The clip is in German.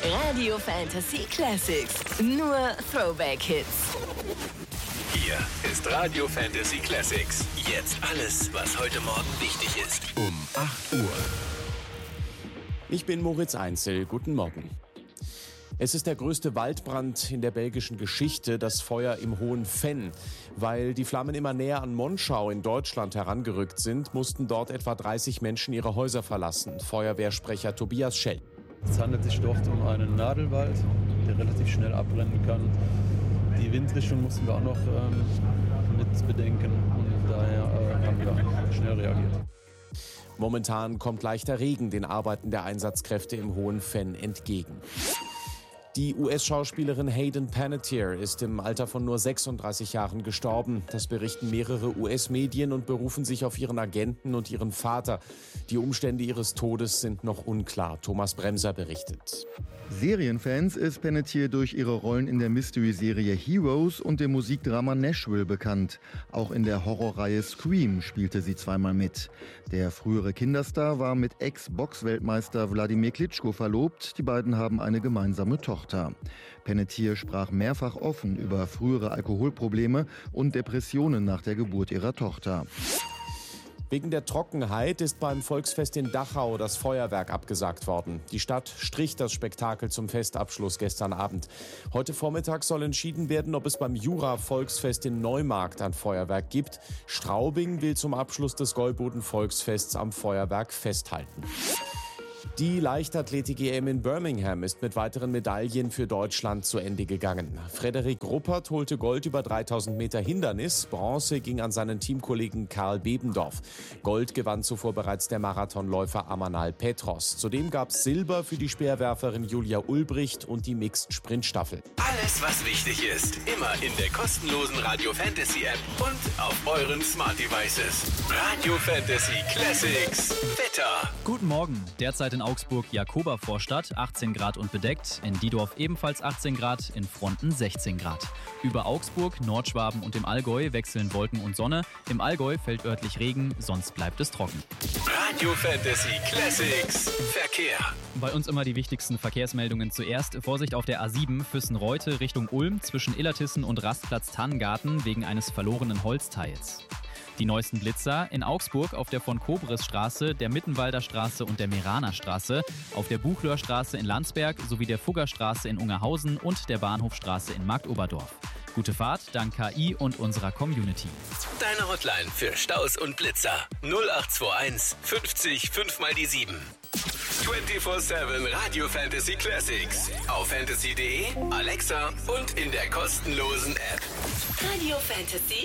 Radio Fantasy Classics. Nur Throwback-Hits. Hier ist Radio Fantasy Classics. Jetzt alles, was heute Morgen wichtig ist. Um 8 Uhr. Ich bin Moritz Einzel. Guten Morgen. Es ist der größte Waldbrand in der belgischen Geschichte, das Feuer im Hohen Venn. Weil die Flammen immer näher an Monschau in Deutschland herangerückt sind, mussten dort etwa 30 Menschen ihre Häuser verlassen. Feuerwehrsprecher Tobias Schell. Es handelt sich dort um einen Nadelwald, der relativ schnell abbrennen kann. Die Windrichtung mussten wir auch noch mit bedenken und daher haben wir schnell reagiert. Momentan kommt leichter Regen den Arbeiten der Einsatzkräfte im Hohen Venn entgegen. Die US-Schauspielerin Hayden Panettiere ist im Alter von nur 36 Jahren gestorben. Das berichten mehrere US-Medien und berufen sich auf ihren Agenten und ihren Vater. Die Umstände ihres Todes sind noch unklar. Thomas Bremser berichtet. Serienfans ist Panettiere durch ihre Rollen in der Mystery-Serie Heroes und dem Musikdrama Nashville bekannt. Auch in der Horrorreihe Scream spielte sie zweimal mit. Der frühere Kinderstar war mit Ex-Box-Weltmeister Wladimir Klitschko verlobt. Die beiden haben eine gemeinsame Tochter. Panettiere sprach mehrfach offen über frühere Alkoholprobleme und Depressionen nach der Geburt ihrer Tochter. Wegen der Trockenheit ist beim Volksfest in Dachau das Feuerwerk abgesagt worden. Die Stadt strich das Spektakel zum Festabschluss gestern Abend. Heute Vormittag soll entschieden werden, ob es beim Jura-Volksfest in Neumarkt ein Feuerwerk gibt. Straubing will zum Abschluss des Gäuboden-Volksfests am Feuerwerk festhalten. Die Leichtathletik-EM in Birmingham ist mit weiteren Medaillen für Deutschland zu Ende gegangen. Frederik Ruppert holte Gold über 3000 Meter Hindernis. Bronze ging an seinen Teamkollegen Karl Bebendorf. Gold gewann zuvor bereits der Marathonläufer Amanal Petros. Zudem gab es Silber für die Speerwerferin Julia Ulbricht und die Mixed-Sprintstaffel. Alles, was wichtig ist, immer in der kostenlosen Radio Fantasy App und auf euren Smart Devices. Radio Fantasy Classics. Wetter. Guten Morgen. Derzeit in Augsburg Jakoba-Vorstadt 18 Grad und bedeckt, in Diedorf ebenfalls 18 Grad, in Fronten 16 Grad. Über Augsburg, Nordschwaben und im Allgäu wechseln Wolken und Sonne. Im Allgäu fällt örtlich Regen, sonst bleibt es trocken. Radio Fantasy Classics. Verkehr. Bei uns immer die wichtigsten Verkehrsmeldungen zuerst. Vorsicht auf der A7 Füssen-Reute Richtung Ulm zwischen Illertissen und Rastplatz Tannengarten wegen eines verlorenen Holzteils. Die neuesten Blitzer in Augsburg auf der von Kobres Straße, der Mittenwalder Straße und der Meraner Straße, auf der Buchlöhrstraße in Landsberg sowie der Fuggerstraße in Ungerhausen und der Bahnhofstraße in Marktoberdorf. Gute Fahrt dank KI und unserer Community. Deine Hotline für Staus und Blitzer 0821 50 5 mal die 7. 24/7 Radio Fantasy Classics. Auf fantasy.de, Alexa und in der kostenlosen App. Radio Fantasy